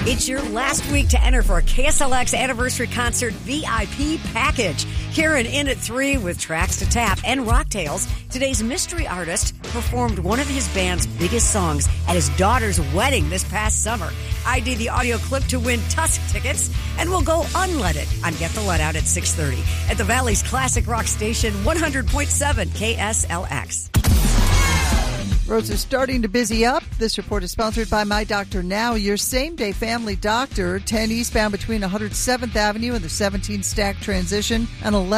It's your last week to enter for a KSLX Anniversary Concert VIP package. Karen in at 3 with Tracks to Tap and Rocktails. Today's mystery artist performed one of his band's biggest songs at his daughter's wedding this past summer. ID the audio clip to win Tusk tickets, and we'll go unleaded on Get the Let Out at 6:30 at the Valley's classic rock station, 100.7 KSLX. Roads are starting to busy up. This report is sponsored by My Doctor Now, your same-day family doctor. 10 eastbound between 107th Avenue and the 17 Stack transition and 11